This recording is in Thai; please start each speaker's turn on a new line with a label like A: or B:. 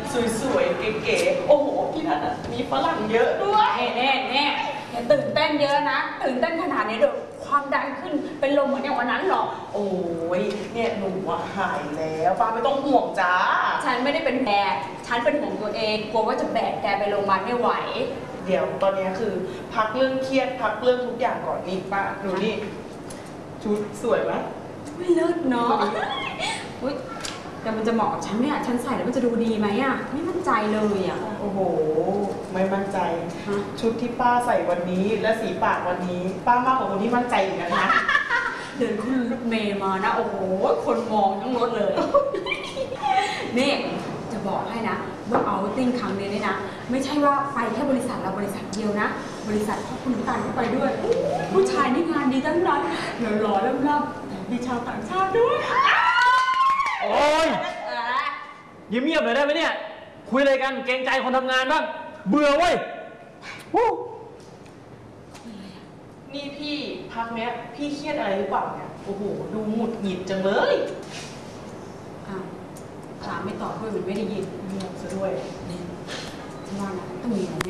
A: สวยๆเก๋ๆโอ้โหที่นั่นมีฝรั่งเยอะด้วย
B: แน่อย่าตื่นเต้นเยอะนะตื่นเต้นขนาดนี้เดี๋ยวความดันขึ้นเป็นลมเหมือนอย่างวันนั้นหรอก
A: โอ้ยเนี่ยหนูหายแล้วป้าไม่ต้องห่วงจ้า
B: ฉันไม่ได้เป็นแบกฉันเป็นห่วงตัวเองกลัวว่าจะแบกแกไปโรงพยาบาลไม่ไหว
A: เดี๋ยวตอนนี้คือพักเรื่องเครียดพักเรื่องทุกอย่างก่อนนี่ป้าดูนี่ชุดสวยไหม
B: ไม่เลิศเนาะอุ้ยแต่มันจะเหมาะกับฉันไหมอ่ะฉันใส่แล้วมันจะดูดีไหมอ่ะไม่มั่นใจเลยอ่ะ
A: โอ้โหไม่มั่นใจชุดที่ป้าใส่วันนี้และสีปากวันนี้ป้ามากกว่าคนที่มั่นใจอีกนะ
B: เดินขึ้นรถเมล์มานะโอ้โหคนมองทั้งรถเลยนี่จะบอกให้นะว่าเอาติ้งครั้งนี้เนี่ยนะไม่ใช่ว่าไปแค่บริษัทเราบริษัทเดียวนะบริษัทพ่อคุณน้ำตาลก็ไปด้วยผู้ชายนี่งานดีทั้งนั้นหล่อๆล่ำๆมีชาวต่างชาติด้วย
C: โอ้ยเงียบๆหน่อยได้ไหมเนี่ยคุยอะไรกันเกรงใจคนทำงานบ้างเบื่อเว้ย
A: นี่พี่พักเนี้ยพี่เครียดอะไรหรือเปล่าเนี่ยโอ้โหดูหงุดหงิดจังเลย
B: ถามไม่ตอบด้วยมันไม่ได้ยิน
A: งงซะด้วย
B: นี่ฉันว่านะต้องมีอะไร